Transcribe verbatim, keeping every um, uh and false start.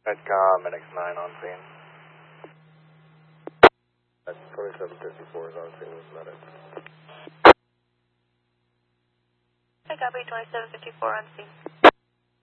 Medcom, N X nine on scene. twenty-seven fifty-four is on scene with medic. I copy twenty-seven fifty-four on scene.